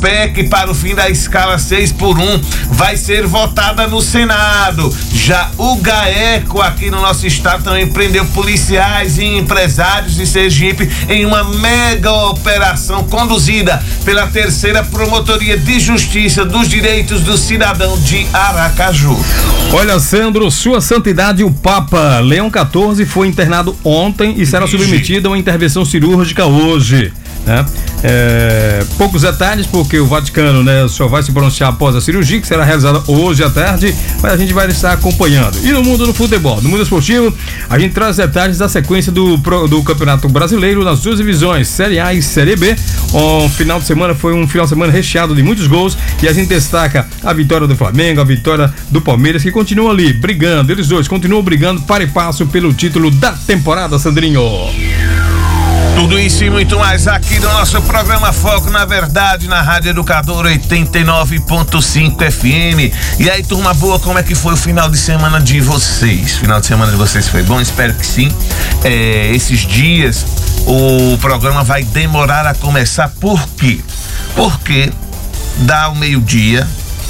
PEC para o fim da escala 6x1 vai ser votada no Senado. Já o GAECO aqui no nosso estado também prendeu policiais e empresários de Sergipe em uma mega operação conduzida pela 3ª Promotoria de Justiça dos Direitos do Cidadão de Aracaju. Olha, Sandro, Sua Santidade o Papa Leão XIV foi internado ontem e será submetido a uma intervenção cirúrgica hoje, né? Poucos detalhes, porque o Vaticano, né, só vai se pronunciar após a cirurgia, que será realizada hoje à tarde, mas a gente vai estar acompanhando. E no mundo do futebol, no mundo esportivo, a gente traz detalhes da sequência do Campeonato Brasileiro nas 2 divisões, Série A e Série B. O final de semana foi um final de semana recheado de muitos gols e a gente destaca a vitória do Flamengo, a vitória do Palmeiras, que continuam ali brigando, eles dois continuam brigando para e passo pelo título da temporada, Sandrinho. Tudo isso e muito mais aqui no nosso programa Foco na Verdade, na Rádio Educadora 89.5 FM. E aí, turma boa, como é que foi o final de semana de vocês? O final de semana de vocês foi bom? Espero que sim. Esses dias o programa vai demorar a começar. Por quê? Porque dá o meio-dia,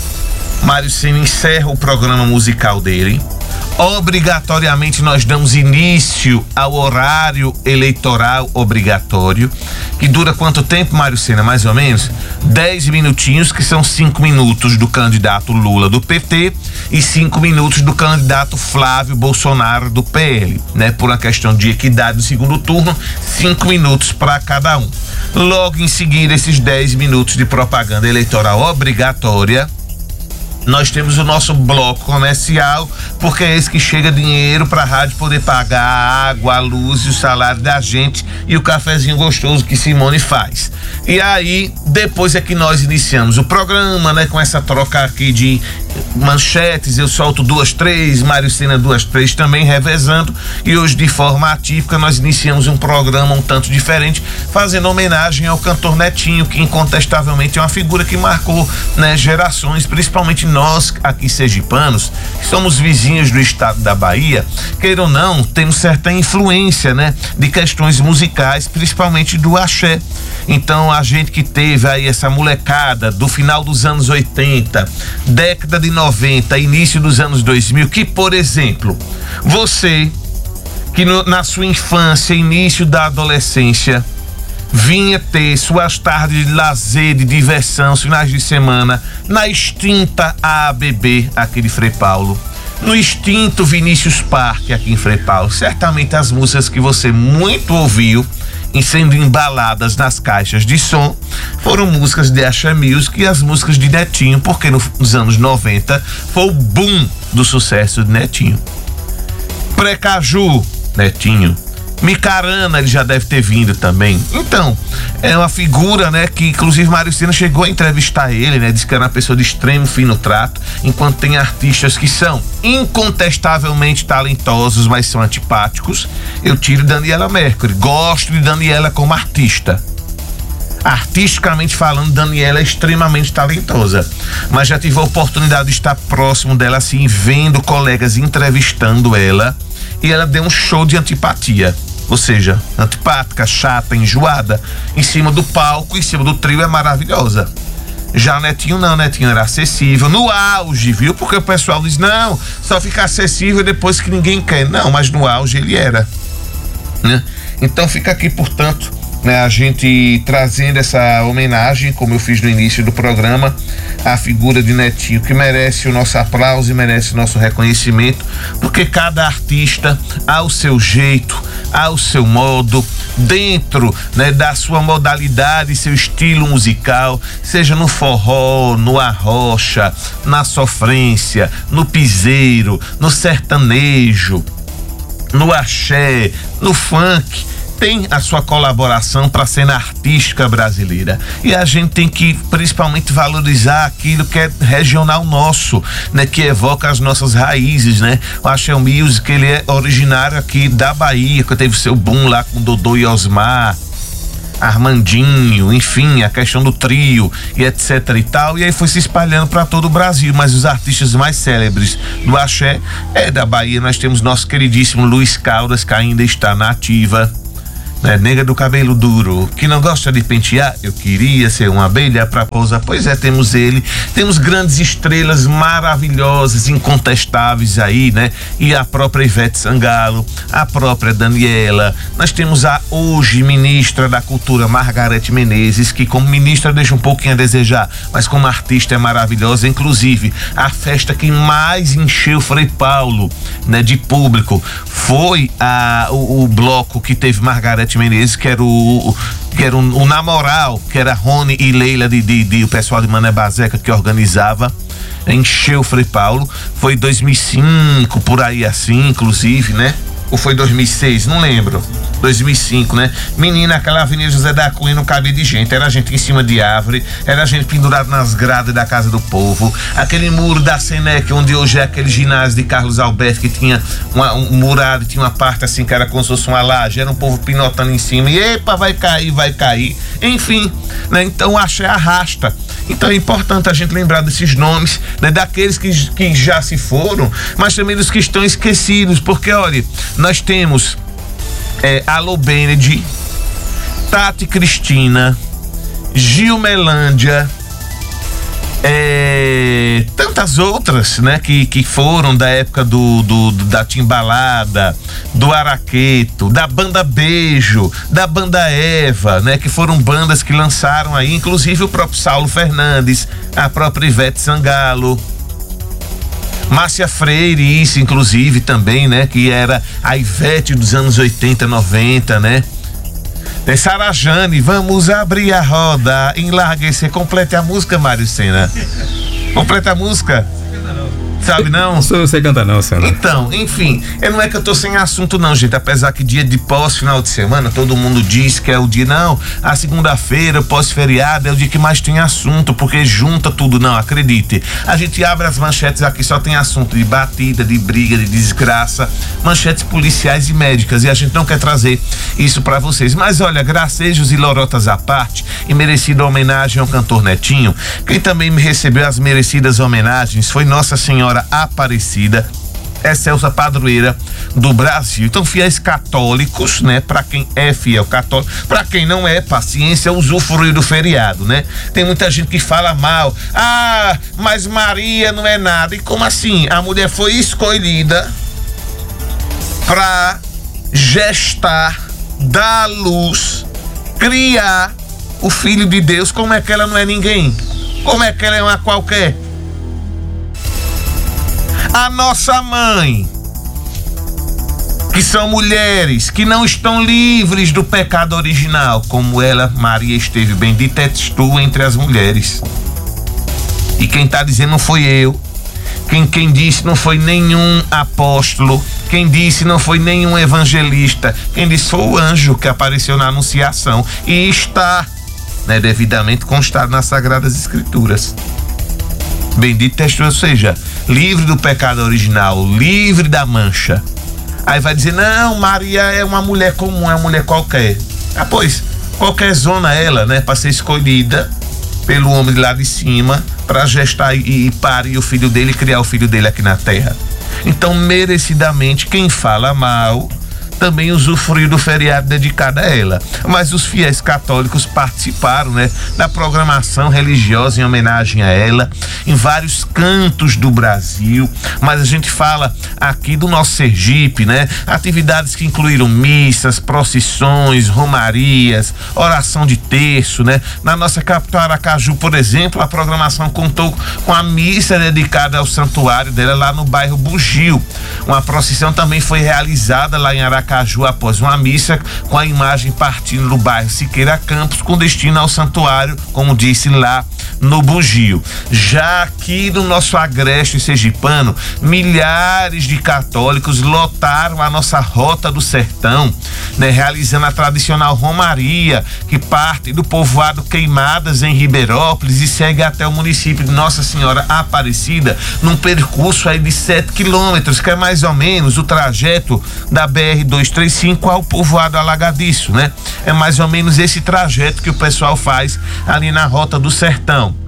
Mário Sena encerra o programa musical dele. Obrigatoriamente nós damos início ao horário eleitoral obrigatório, que dura quanto tempo, Mário Sena? Mais ou menos 10 minutinhos, que são 5 minutos do candidato Lula do PT e 5 minutos do candidato Flávio Bolsonaro do PL, né? Por uma questão de equidade no segundo turno, 5 minutos para cada um. Logo em seguida, esses 10 minutos de propaganda eleitoral obrigatória, nós temos o nosso bloco comercial, porque é esse que chega dinheiro para a rádio poder pagar a água, a luz e o salário da gente e o cafezinho gostoso que Simone faz. E aí, depois é que nós iniciamos o programa, né? Com essa troca aqui de manchetes, eu solto 2, 3, Mário Sena 2, 3 também revezando, e hoje de forma atípica nós iniciamos um programa um tanto diferente, fazendo homenagem ao cantor Netinho, que incontestavelmente é uma figura que marcou, né, gerações, principalmente nós aqui sergipanos, que somos vizinhos do estado da Bahia, queira ou não, temos certa influência, né, de questões musicais, principalmente do axé. Então a gente que teve aí essa molecada do final dos anos 80, década de 90, início dos anos 2000, que, por exemplo, você que na sua infância, início da adolescência, vinha ter suas tardes de lazer, de diversão, finais de semana, na extinta AABB aqui de Frei Paulo, no extinto Vinícius Parque aqui em Frei Paulo. Certamente as músicas que você muito ouviu sendo embaladas nas caixas de som foram músicas de Axé Music e as músicas de Netinho, porque nos anos 90 foi o boom do sucesso de Netinho. Precaju, Netinho. Micarana, ele já deve ter vindo também. Então, é uma figura, né, que inclusive Mário Sena chegou a entrevistar ele, né, disse que era uma pessoa de extremo fino trato, enquanto tem artistas que são incontestavelmente talentosos, mas são antipáticos. Eu tiro Daniela Mercury, gosto de Daniela como artista. Artisticamente falando, Daniela é extremamente talentosa, mas já tive a oportunidade de estar próximo dela, assim, vendo colegas entrevistando ela, e ela deu um show de antipatia, ou seja, antipática, chata, enjoada, em cima do palco, em cima do trio, é maravilhosa. Já Netinho não, Netinho era acessível, no auge, viu? Porque o pessoal diz, não, só fica acessível depois que ninguém quer. Não, mas no auge ele era, né? Então fica aqui, portanto, né, a gente trazendo essa homenagem, como eu fiz no início do programa, à figura de Netinho, que merece o nosso aplauso e merece o nosso reconhecimento, porque cada artista, ao seu jeito, ao seu modo, dentro, né, da sua modalidade, seu estilo musical, seja no forró, no arrocha, na sofrência, no piseiro, no sertanejo, no axé, no funk, tem a sua colaboração para a cena artística brasileira. E a gente tem que principalmente valorizar aquilo que é regional nosso, né, que evoca as nossas raízes, né? O Axé Music, ele é originário aqui da Bahia, que teve seu boom lá com Dodô e Osmar, Armandinho, enfim, a questão do trio e etc e tal, e aí foi se espalhando para todo o Brasil, mas os artistas mais célebres do axé é da Bahia. Nós temos nosso queridíssimo Luiz Caldas, que ainda está na ativa, né? Nega do cabelo duro, que não gosta de pentear, eu queria ser uma abelha pra pousar. Pois é, temos ele, temos grandes estrelas maravilhosas, incontestáveis aí, né? E a própria Ivete Sangalo, a própria Daniela. Nós temos a hoje ministra da Cultura, Margareth Menezes, que como ministra deixa um pouquinho a desejar, mas como artista é maravilhosa. Inclusive, a festa que mais encheu Frei Paulo, né, de público foi o bloco que teve Margareth Menezes, que era o Namoral, que era Rony e Leila o pessoal de Mané Bazeca que organizava. Encheu Frei Paulo, foi 2005, por aí assim, inclusive, né? Ou foi 2006, não lembro. 2005, né? Menina, aquela Avenida José da Cunha não cabia de gente. Era gente em cima de árvore, era gente pendurada nas grades da Casa do Povo. Aquele muro da Senec, onde hoje é aquele ginásio de Carlos Alberto, que tinha um murado e tinha uma parte assim que era como se fosse uma laje. Era um povo pinotando em cima e epa, vai cair. Enfim, né? Então axé arrasta. Então é importante a gente lembrar desses nomes, né? Daqueles que já se foram, mas também dos que estão esquecidos, porque olha, nós temos Alô Benedy, Tati Cristina, Gil Melândia, tantas outras, né, que foram da época da Timbalada, do Araqueto, da Banda Beijo, da Banda Eva, né, que foram bandas que lançaram aí, inclusive o próprio Saulo Fernandes, a própria Ivete Sangalo, Márcia Freire, isso inclusive também, né, que era a Ivete dos anos 80, 90, né? Tem Sara Jane, vamos abrir a roda, enlarguecer, complete a música, Mário Sena. Completa a música. Sabe não? Não sei cantar não, Sena. Então, enfim, não é que eu tô sem assunto não, gente, apesar que dia de pós-final de semana, todo mundo diz que é o dia, não, a segunda-feira, pós-feriado, é o dia que mais tem assunto, porque junta tudo, não, acredite. A gente abre as manchetes aqui, só tem assunto de batida, de briga, de desgraça, manchetes policiais e médicas, e a gente não quer trazer isso pra vocês. Mas olha, gracejos e lorotas à parte, e merecida homenagem ao cantor Netinho, quem também me recebeu as merecidas homenagens foi Nossa Senhora Aparecida, excelsa padroeira do Brasil. Então, fiéis católicos, né? Para quem é fiel católico, para quem não é, paciência, usufruir do feriado, né? Tem muita gente que fala mal. Ah, mas Maria não é nada. E como assim? A mulher foi escolhida para gestar, dar à luz, criar o Filho de Deus. Como é que ela não é ninguém? Como é que ela é uma qualquer? A nossa mãe, que são mulheres que não estão livres do pecado original, como ela, Maria, esteve bendita és tu entre as mulheres. E quem está dizendo não foi eu, quem disse não foi nenhum apóstolo, quem disse não foi nenhum evangelista, quem disse foi o anjo que apareceu na Anunciação e está, né, devidamente constado nas Sagradas Escrituras. Bendito és tu, ou seja, livre do pecado original, livre da mancha. Aí vai dizer, não, Maria é uma mulher comum, é uma mulher qualquer. Ah, pois, qualquer zona ela, né, para ser escolhida pelo homem lá de cima, para gestar e parir o filho dele e criar o filho dele aqui na terra. Então, merecidamente, quem fala mal também usufruiu do feriado dedicado a ela. Mas os fiéis católicos participaram, né, da programação religiosa em homenagem a ela em vários cantos do Brasil. Mas a gente fala aqui do nosso Sergipe, né? Atividades que incluíram missas, procissões, romarias, oração de terço, né? Na nossa capital Aracaju, por exemplo, a programação contou com a missa dedicada ao santuário dela lá no bairro Bugio. Uma procissão também foi realizada lá em Aracaju após uma missa com a imagem partindo do bairro Siqueira Campos com destino ao santuário, como disse lá no Bugio. Já aqui no nosso agreste sergipano, milhares de católicos lotaram a nossa Rota do Sertão, né, realizando a tradicional romaria que parte do povoado Queimadas em Ribeirópolis e segue até o município de Nossa Senhora Aparecida num percurso aí de 7 quilômetros, que é mais ou menos o trajeto da BR-235 ao povoado Alagadiço, né? É mais ou menos esse trajeto que o pessoal faz ali na Rota do Sertão.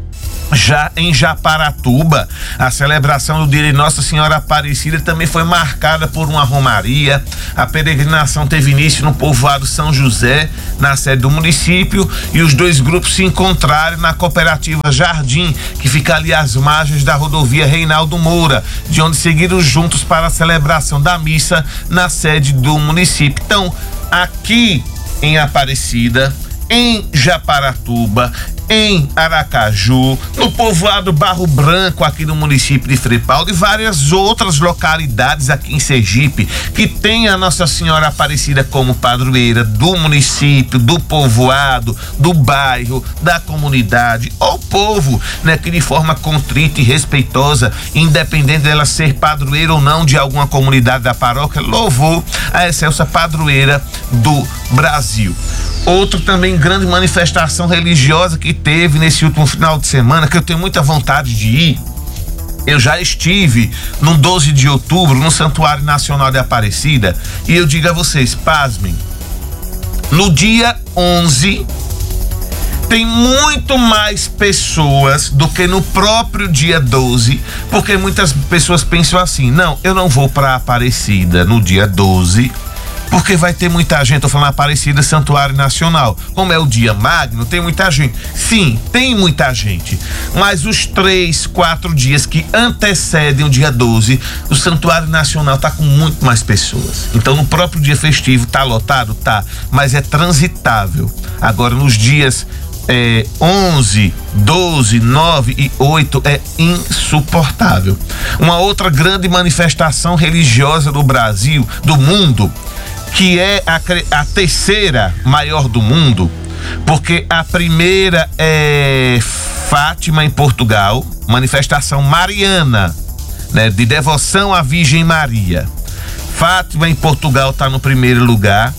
Já em Japaratuba, a celebração do dia de Nossa Senhora Aparecida também foi marcada por uma romaria. A peregrinação teve início no povoado São José, na sede do município, e os dois grupos se encontraram na cooperativa Jardim, que fica ali às margens da rodovia Reinaldo Moura, de onde seguiram juntos para a celebração da missa na sede do município. Então, aqui em Aparecida, em Japaratuba, em Aracaju, no povoado Barro Branco, aqui no município de Freepaulo, e várias outras localidades aqui em Sergipe que tem a Nossa Senhora Aparecida como padroeira do município, do povoado, do bairro, da comunidade, ou povo, né, que de forma contrita e respeitosa, independente dela ser padroeira ou não de alguma comunidade da paróquia, louvou a excelsa padroeira do Brasil. Outro também grande manifestação religiosa que teve nesse último final de semana, que eu tenho muita vontade de ir. Eu já estive no 12 de outubro no Santuário Nacional de Aparecida, e eu digo a vocês, pasmem, no dia 11 tem muito mais pessoas do que no próprio dia 12, porque muitas pessoas pensam assim: não, eu não vou para Aparecida no dia 12, porque vai ter muita gente. Tô falando Aparecida, Santuário Nacional. Como é o dia magno, tem muita gente. Sim, tem muita gente. Mas os 3, 4 dias que antecedem o dia 12, o Santuário Nacional tá com muito mais pessoas. Então, no próprio dia festivo, tá lotado? Tá. Mas é transitável. Agora, nos dias 11, 12, 9 e 8 é insuportável. Uma outra grande manifestação religiosa do Brasil, do mundo, que é a terceira maior do mundo, porque a primeira é Fátima, em Portugal, manifestação mariana, né, de devoção à Virgem Maria. Fátima, em Portugal, está no primeiro lugar.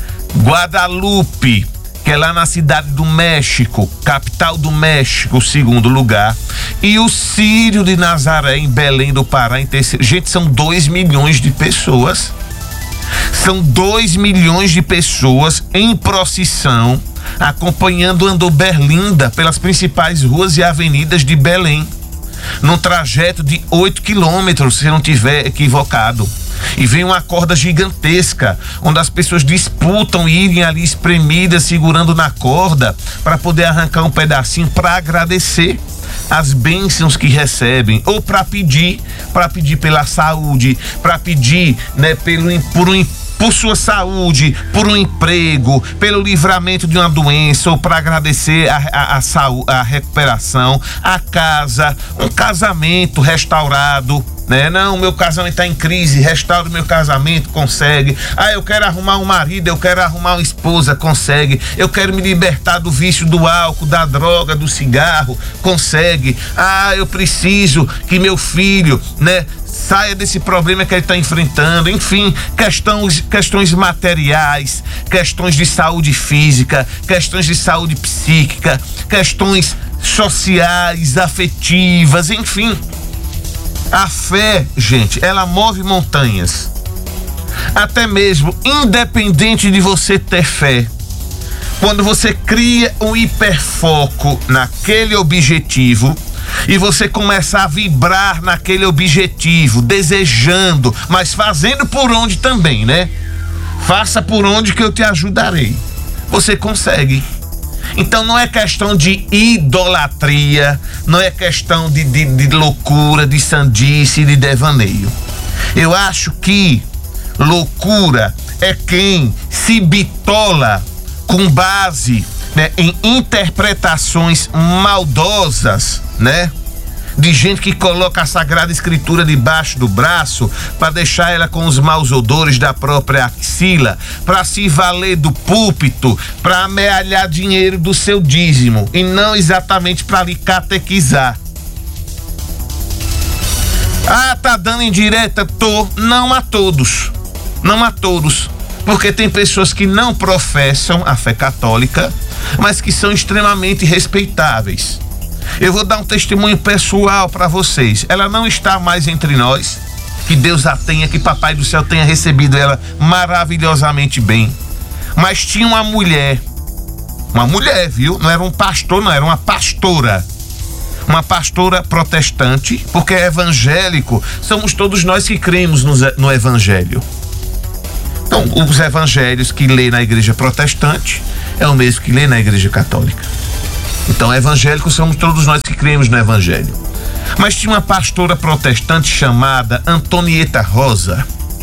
Guadalupe, que é lá na cidade do México, capital do México, segundo lugar. E o Círio de Nazaré, em Belém do Pará, em terceiro. Gente, são 2 milhões de pessoas. São 2 milhões de pessoas em procissão, acompanhando o Andor Berlinda pelas principais ruas e avenidas de Belém, num trajeto de 8 quilômetros, se não tiver equivocado. E vem uma corda gigantesca, onde as pessoas disputam irem ali espremidas, segurando na corda, para poder arrancar um pedacinho, para agradecer as bênçãos que recebem, ou para pedir pela saúde, para pedir, né, por sua saúde, por um emprego, pelo livramento de uma doença, ou para agradecer a saúde, a recuperação, a casa, um casamento restaurado, né? Não, meu casamento está em crise, restaura o meu casamento, consegue. Ah, eu quero arrumar um marido, eu quero arrumar uma esposa, consegue. Eu quero me libertar do vício do álcool, da droga, do cigarro, consegue. Ah, eu preciso que meu filho, né, saia desse problema que ele está enfrentando. Enfim, questões materiais, questões de saúde física, questões de saúde psíquica, questões sociais, afetivas, enfim. A fé, gente, ela move montanhas. Até mesmo, independente de você ter fé, quando você cria um hiperfoco naquele objetivo e você começa a vibrar naquele objetivo, desejando, mas fazendo por onde também, né? Faça por onde que eu te ajudarei. Você consegue. Então não é questão de idolatria, não é questão de loucura, de sandice, de devaneio. Eu acho que loucura é quem se bitola com base, né, em interpretações maldosas, né? De gente que coloca a Sagrada Escritura debaixo do braço para deixar ela com os maus odores da própria axila, para se valer do púlpito, para amealhar dinheiro do seu dízimo e não exatamente para lhe catequizar. Ah, tá dando indireta? Tô. Não a todos. Não a todos. Porque tem pessoas que não professam a fé católica, mas que são extremamente respeitáveis. Eu vou dar um testemunho pessoal para vocês. Ela não está mais entre nós. Que Deus a tenha, que Papai do Céu tenha recebido ela maravilhosamente bem. Mas tinha uma mulher, viu? Não era um pastor, não, era uma pastora. uma pastora protestante, porque evangélico somos todos nós que cremos no evangelho. Então, os evangelhos que lê na igreja protestante é o mesmo que lê na igreja católica. Então, evangélicos somos todos nós que cremos no evangelho. Mas tinha uma pastora protestante chamada Antonieta Rosa,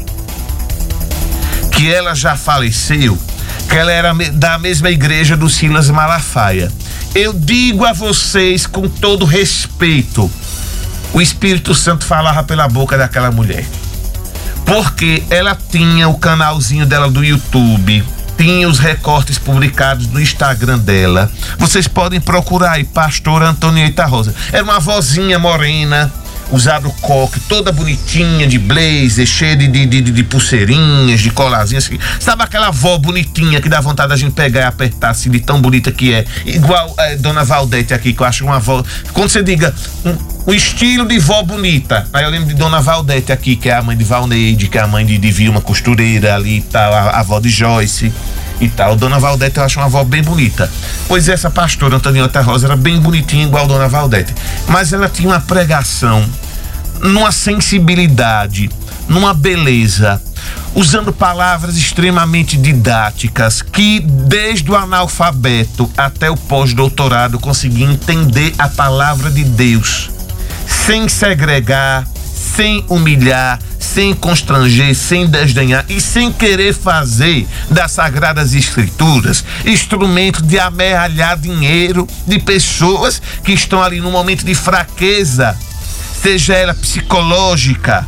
que ela já faleceu, que ela era da mesma igreja do Silas Malafaia. Eu digo a vocês com todo respeito, o Espírito Santo falava pela boca daquela mulher, porque ela tinha o canalzinho dela do YouTube, tinha os recortes publicados no Instagram dela. Vocês podem procurar aí, pastora Antonieta Rosa. Era uma vozinha morena, usava o coque, toda bonitinha, de blazer, cheia de pulseirinhas, de colarzinhas. Sabe aquela avó bonitinha que dá vontade da gente pegar e apertar, assim, de tão bonita que é? Igual Dona Valdete aqui, que eu acho uma avó. Quando você diga o estilo de vó bonita, aí eu lembro de Dona Valdete aqui, que é a mãe de Valneide, que é a mãe de Vilma Costureira ali e tal, a avó de Joyce e tal. Dona Valdete eu acho uma avó bem bonita. Pois essa pastora Antonieta Rosa era bem bonitinha, igual Dona Valdete. Mas ela tinha uma pregação, numa sensibilidade, numa beleza, usando palavras extremamente didáticas, que desde o analfabeto até o pós-doutorado conseguia entender a palavra de Deus, sem segregar, sem humilhar, sem constranger, sem desdenhar e sem querer fazer das Sagradas Escrituras instrumento de amealhar dinheiro de pessoas que estão ali num momento de fraqueza, seja ela psicológica,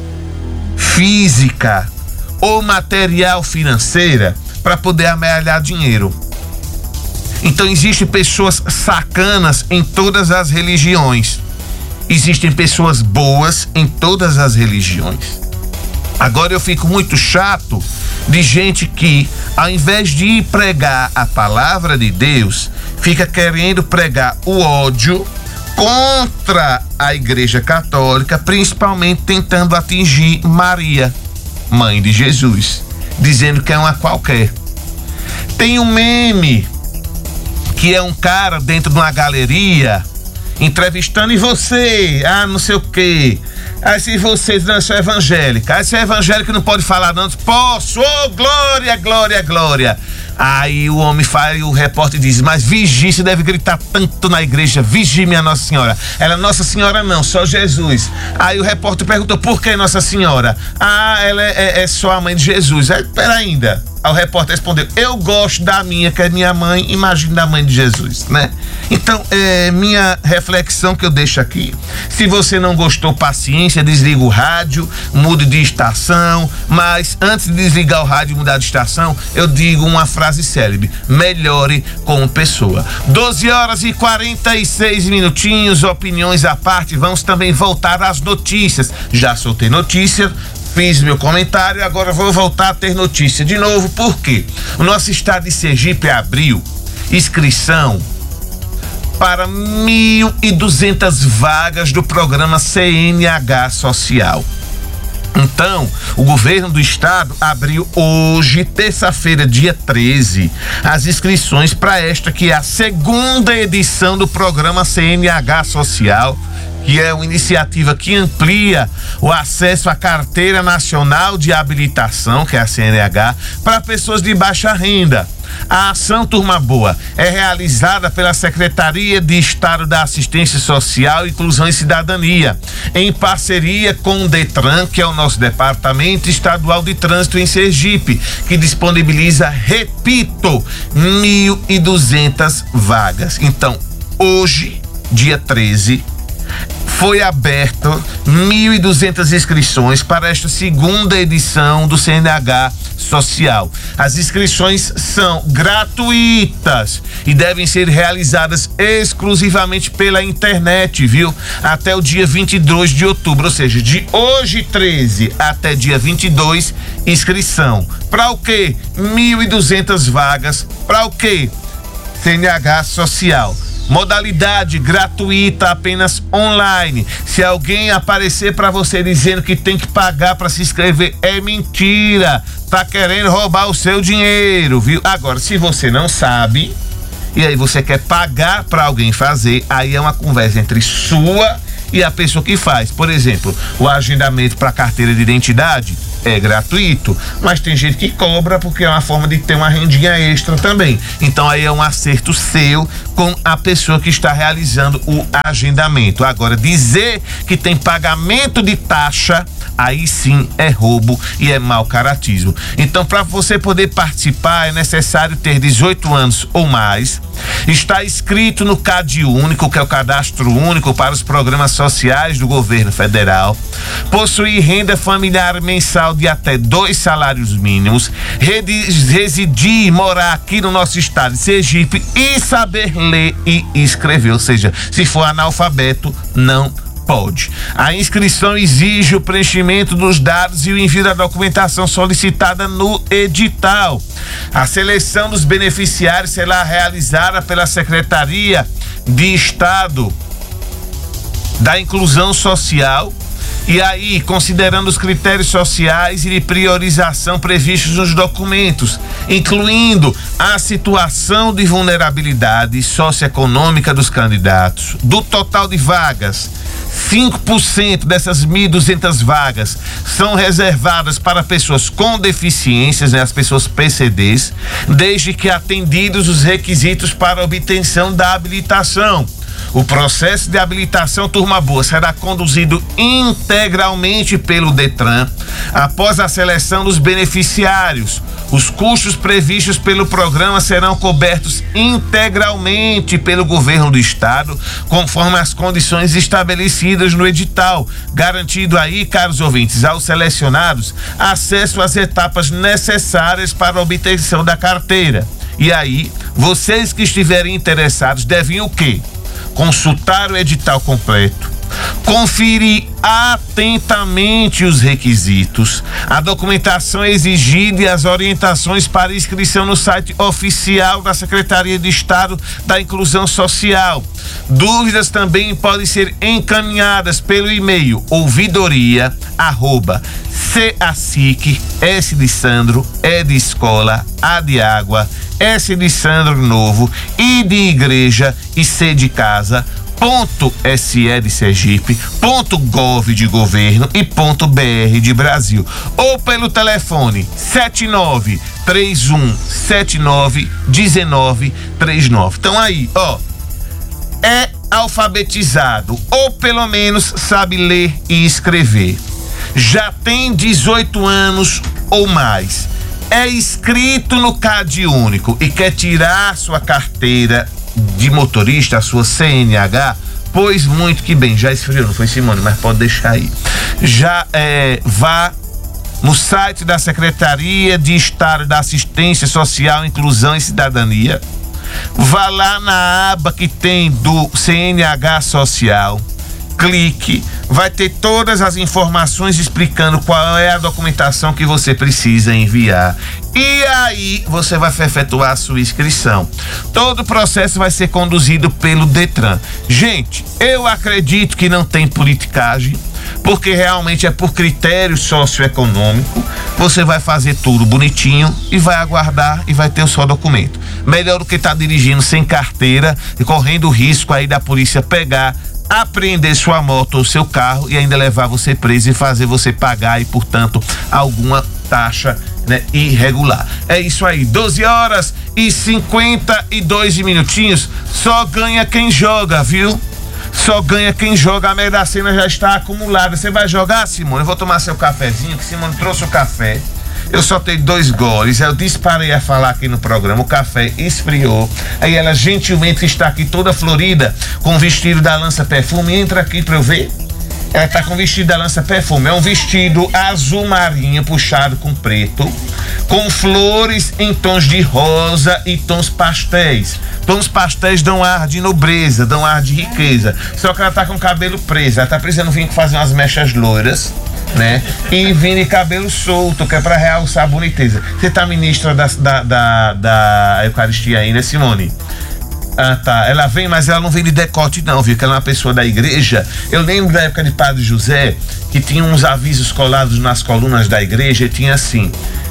física ou material financeira, para poder amealhar dinheiro. Então existem pessoas sacanas em todas as religiões. Existem pessoas boas em todas as religiões. Agora eu fico muito chato de gente que, ao invés de ir pregar a palavra de Deus, fica querendo pregar o ódio contra a Igreja Católica, principalmente tentando atingir Maria, mãe de Jesus, dizendo que é uma qualquer. Tem um meme que é um cara dentro de uma galeria entrevistando, e você? Ah, não sei o quê. Aí se vocês não são evangélica, aí se é evangélico não pode falar não, posso, oh, glória, glória, glória. Aí o homem faz, o repórter diz, mas vigie, você deve gritar tanto na igreja, vigie minha Nossa Senhora. Ela, Nossa Senhora não, só Jesus. Aí o repórter perguntou, por que Nossa Senhora? Ah, ela é só a mãe de Jesus. Aí, pera ainda. Aí o repórter respondeu, eu gosto da minha, que é minha mãe, imagine da mãe de Jesus, né? Então, minha reflexão que eu deixo aqui, se você não gostou, paciência, desliga o rádio, mude de estação, mas antes de desligar o rádio e mudar de estação, eu digo uma frase célebre, melhore como pessoa. 12h46, opiniões à parte, vamos também voltar às notícias. Já soltei notícia, fiz meu comentário, agora vou voltar a ter notícia de novo, porque o nosso estado de Sergipe abriu inscrição para 1.200 vagas do programa CNH Social. Então, o governo do estado abriu hoje, terça-feira, dia 13, as inscrições para esta que é a segunda edição do programa CNH Social, que é uma iniciativa que amplia o acesso à Carteira Nacional de Habilitação, que é a CNH, para pessoas de baixa renda. A ação Turma Boa é realizada pela Secretaria de Estado da Assistência Social, Inclusão e Cidadania, em parceria com o DETRAN, que é o nosso Departamento Estadual de Trânsito em Sergipe, que disponibiliza, repito, 1.200 vagas. Então, hoje, dia 13, foi aberto 1.200 inscrições para esta segunda edição do CNH Social. As inscrições são gratuitas e devem ser realizadas exclusivamente pela internet, viu? Até o dia 22 de outubro, ou seja, de hoje 13 até dia 22, inscrição. Para o quê? 1.200 vagas. Para o quê? CNH Social. Modalidade gratuita, apenas online. Se alguém aparecer para você dizendo que tem que pagar para se inscrever, é mentira. Tá querendo roubar o seu dinheiro, viu? Agora, se você não sabe e aí você quer pagar para alguém fazer, aí é uma conversa entre sua e a pessoa que faz. Por exemplo, o agendamento para carteira de identidade é gratuito, mas tem gente que cobra porque é uma forma de ter uma rendinha extra também. Então aí é um acerto seu com a pessoa que está realizando o agendamento. Agora, dizer que tem pagamento de taxa, aí sim é roubo e é mau caratismo. Então, para você poder participar, é necessário ter 18 anos ou mais, estar inscrito no CAD Único, que é o Cadastro Único para os Programas Sociais do Governo Federal, possuir renda familiar mensal de até 2 salários mínimos, residir e morar aqui no nosso estado de Sergipe e saber ler e escrever, ou seja, se for analfabeto, não pode. A inscrição exige o preenchimento dos dados e o envio da documentação solicitada no edital. A seleção dos beneficiários será realizada pela Secretaria de Estado da Inclusão Social, e aí, considerando os critérios sociais e de priorização previstos nos documentos, incluindo a situação de vulnerabilidade socioeconômica dos candidatos. Do total de vagas, 5% dessas 1.200 vagas são reservadas para pessoas com deficiências, né, as pessoas PCDs, desde que atendidos os requisitos para obtenção da habilitação. O processo de habilitação Turma Boa será conduzido integralmente pelo Detran após a seleção dos beneficiários. Os custos previstos pelo programa serão cobertos integralmente pelo governo do estado, conforme as condições estabelecidas no edital, garantindo aí, caros ouvintes, aos selecionados acesso às etapas necessárias para a obtenção da carteira. E aí, vocês que estiverem interessados devem o quê? Consultar o edital completo, conferir atentamente os requisitos, a documentação exigida e as orientações para inscrição no site oficial da Secretaria de Estado da Inclusão Social. Dúvidas também podem ser encaminhadas pelo e-mail ouvidoria@cacic, S de Sandro, E de escola, A de água, S de Sandro Novo, I de igreja e C de casa, .se de Sergipe, .gov de governo e .br de Brasil, ou pelo telefone 7931791939. Então aí, ó, é alfabetizado ou pelo menos sabe ler e escrever, já tem 18 anos ou mais, é inscrito no CAD Único e quer tirar sua carteira de motorista, a sua CNH, pois muito que bem, já esfriou, não foi, Simone? Mas pode deixar aí. Já vá no site da Secretaria de Estado da Assistência Social, Inclusão e Cidadania, vá lá na aba que tem do CNH Social, clique, vai ter todas as informações explicando qual é a documentação que você precisa enviar. E aí você vai efetuar a sua inscrição. Todo o processo vai ser conduzido pelo Detran. Gente, eu acredito que não tem politicagem, porque realmente é por critério socioeconômico. Você vai fazer tudo bonitinho e vai aguardar e vai ter o seu documento. Melhor do que estar dirigindo sem carteira e correndo o risco aí da polícia pegar, apreender sua moto ou seu carro e ainda levar você preso e fazer você pagar e, portanto, alguma taxa, né, irregular. É isso aí, 12h52 só ganha quem joga, viu? Só ganha quem joga, a Mega Sena já está acumulada. Você vai jogar, Simone? Eu vou tomar seu cafezinho, que Simone trouxe o café. Eu só tenho 2 goles, eu disparei a falar aqui no programa, o café esfriou, aí ela gentilmente está aqui toda florida, com o vestido da Lança Perfume. Entra aqui pra eu ver. Ela tá com o vestido da Lança Perfume, é um vestido azul marinho puxado com preto, com flores em tons de rosa e tons pastéis. Tons pastéis dão ar de nobreza, dão ar de riqueza, só que ela tá com o cabelo preso, ela tá precisando vir fazer umas mechas loiras, né? E vir de cabelo solto, que é pra realçar a boniteza. Você tá ministra da Eucaristia aí, né, Simone? Ah, tá. Ela vem, mas ela não vem de decote, não, viu? Que ela é uma pessoa da igreja. Eu lembro da época de Padre José, que tinha uns avisos colados nas colunas da igreja e tinha assim: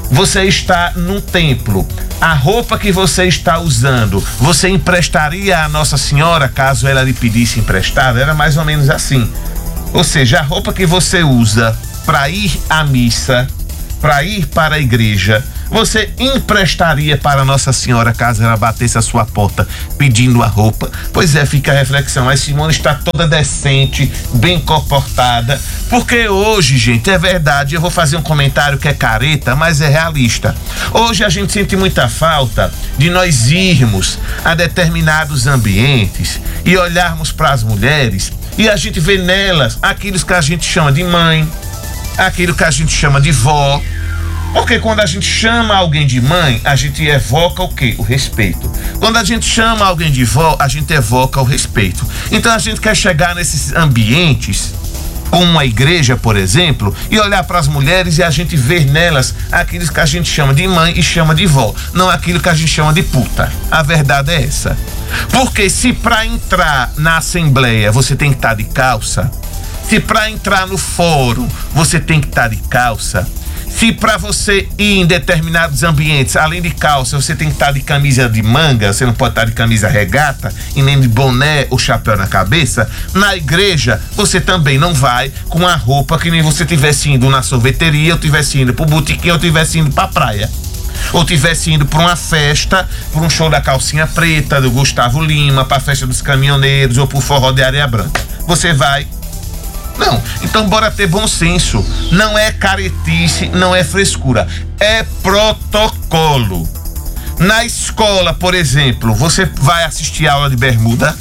você está num templo, a roupa que você está usando, você emprestaria à Nossa Senhora caso ela lhe pedisse emprestado? Era mais ou menos assim. Ou seja, a roupa que você usa para ir à missa, para ir para a igreja, você emprestaria para Nossa Senhora caso ela batesse a sua porta pedindo a roupa? Pois é, fica a reflexão. A Simone está toda decente, bem comportada, porque hoje, gente, é verdade, eu vou fazer um comentário que é careta, mas é realista. Hoje a gente sente muita falta de nós irmos a determinados ambientes e olharmos para as mulheres e a gente vê nelas aquilo que a gente chama de mãe, aquilo que a gente chama de vó. Porque quando a gente chama alguém de mãe, a gente evoca o quê? O respeito. Quando a gente chama alguém de vó, a gente evoca o respeito. Então a gente quer chegar nesses ambientes, como uma igreja, por exemplo, e olhar para as mulheres e a gente ver nelas aquilo que a gente chama de mãe e chama de vó, não aquilo que a gente chama de puta. A verdade é essa. Porque se para entrar na assembleia você tem que estar de calça, se para entrar no fórum você tem que estar de calça, se para você ir em determinados ambientes, além de calça, você tem que estar de camisa de manga, você não pode estar de camisa regata e nem de boné ou chapéu na cabeça, na igreja você também não vai com a roupa que nem você tivesse indo na sorveteria, ou tivesse indo pro botequim, ou tivesse indo pra praia. Ou tivesse indo para uma festa, para um show da Calcinha Preta, do Gustavo Lima, para a festa dos caminhoneiros ou para o forró de Areia Branca. Você vai? Não. Então bora ter bom senso. Não é caretice, não é frescura. É protocolo. Na escola, por exemplo, você vai assistir aula de bermuda?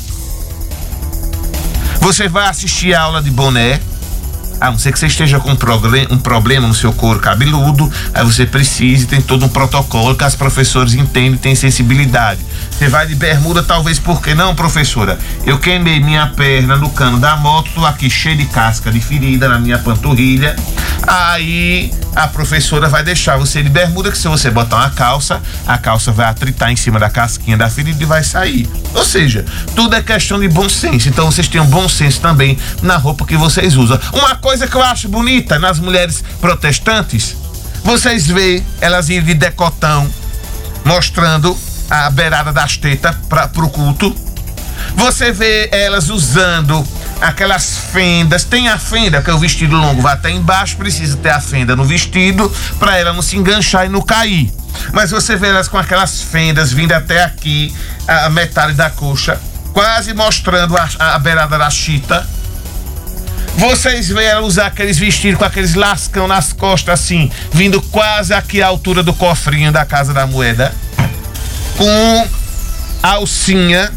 Você vai assistir aula de boné? A não ser que você esteja com um problema no seu couro cabeludo, aí você precisa, tem todo um protocolo que as professoras entendem, tem sensibilidade. Você vai de bermuda, talvez porque não, professora, eu queimei minha perna no cano da moto, tô aqui cheio de casca de ferida na minha panturrilha. Aí a professora vai deixar você de bermuda, que se você botar uma calça, a calça vai atritar em cima da casquinha da ferida e vai sair. Ou seja, tudo é questão de bom senso. Então vocês tenham bom senso também na roupa que vocês usam. Uma coisa que eu acho bonita nas mulheres protestantes, vocês vê elas irem de decotão, mostrando a beirada das tetas pro culto. Você vê elas usando aquelas fendas, tem a fenda, que é o vestido longo vai até embaixo, precisa ter a fenda no vestido para ela não se enganchar e não cair. Mas você vê elas com aquelas fendas vindo até aqui, a metade da coxa, quase mostrando a beirada da chita. Vocês veem ela usar aqueles vestidos com aqueles lascão nas costas assim, vindo quase aqui à altura do cofrinho da Casa da Moeda, com alcinha.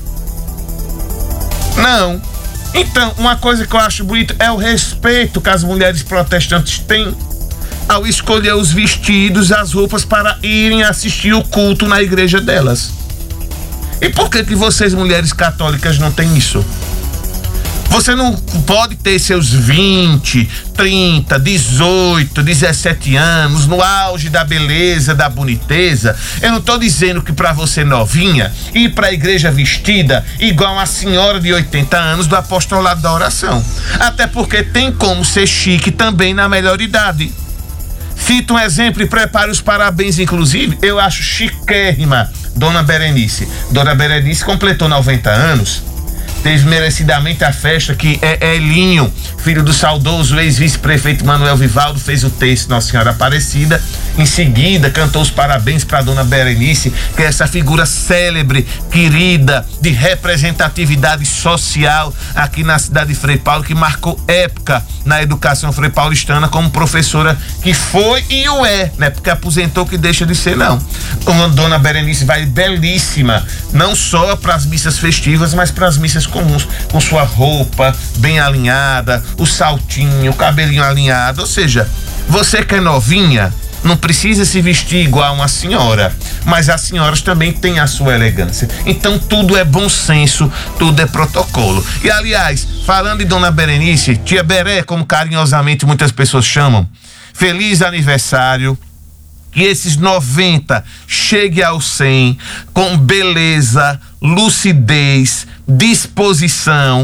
Não. Então, uma coisa que eu acho bonito é o respeito que as mulheres protestantes têm ao escolher os vestidos, as roupas para irem assistir o culto na igreja delas. E por que vocês, mulheres católicas, não têm isso? Você não pode ter seus 20, 30, 18, 17 anos, no auge da beleza, da boniteza. Eu não estou dizendo que para você novinha, ir para a igreja vestida igual uma senhora de 80 anos do apostolado da oração. Até porque tem como ser chique também na melhor idade. Cito um exemplo e prepare os parabéns, inclusive, eu acho chiquérrima Dona Berenice. Dona Berenice completou 90 anos. Teve merecidamente a festa que Elinho, filho do saudoso ex-vice-prefeito Manuel Vivaldo, fez o texto Nossa Senhora Aparecida. Em seguida, cantou os parabéns para Dona Berenice, que é essa figura célebre, querida, de representatividade social aqui na cidade de Frei Paulo, que marcou época na educação frei paulistana como professora que foi e o é, né? Porque aposentou, que deixa de ser, não. Dona Berenice vai belíssima, não só para as missas festivas, mas para as missas comuns, com sua roupa bem alinhada, o saltinho, o cabelinho alinhado. Ou seja, você que é novinha, não precisa se vestir igual uma senhora, mas as senhoras também têm a sua elegância. Então tudo é bom senso, tudo é protocolo. E aliás, falando de Dona Berenice, tia Beré, como carinhosamente muitas pessoas chamam, feliz aniversário. Que esses 90 chegue ao 100 com beleza, lucidez, disposição,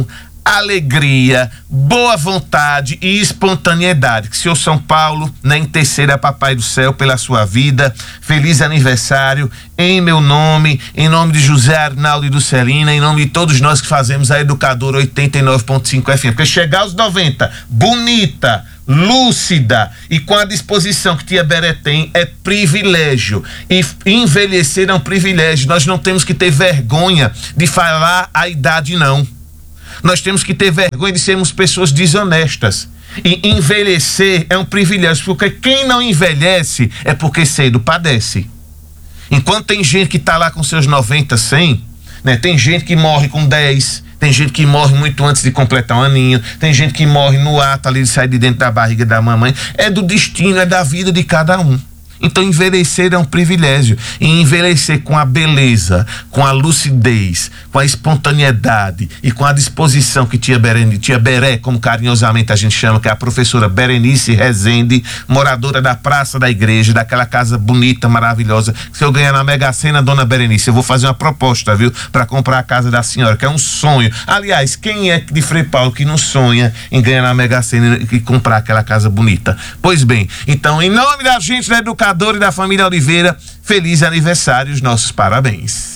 alegria, boa vontade e espontaneidade. Que Senhor São Paulo, né, interceda, Papai do Céu, pela sua vida. Feliz aniversário, em meu nome, em nome de José Arnaldo e do Celina, em nome de todos nós que fazemos a Educadora 89.5 FM. Porque chegar aos 90, bonita, lúcida e com a disposição que tia Beré tem, é privilégio. E envelhecer é um privilégio. Nós não temos que ter vergonha de falar a idade, não. Nós temos que ter vergonha de sermos pessoas desonestas. E envelhecer é um privilégio, porque quem não envelhece é porque cedo padece. Enquanto tem gente que está lá com seus 90, 100, né? Tem gente que morre com 10, tem gente que morre muito antes de completar um aninho, tem gente que morre no ato ali de sair de dentro da barriga da mamãe. É do destino, é da vida de cada um. Então envelhecer é um privilégio. E envelhecer com a beleza, com a lucidez, com a espontaneidade e com a disposição que tia Beré, como carinhosamente a gente chama, que é a professora Berenice Rezende, moradora da praça da igreja, daquela casa bonita, maravilhosa. Se eu ganhar na Mega Sena, dona Berenice, eu vou fazer uma proposta, viu? Para comprar a casa da senhora, que é um sonho. Aliás, quem é de Frei Paulo que não sonha em ganhar na Mega Sena e comprar aquela casa bonita? Pois bem, então, em nome da gente da Educadora e da família Oliveira, feliz aniversário, os nossos parabéns.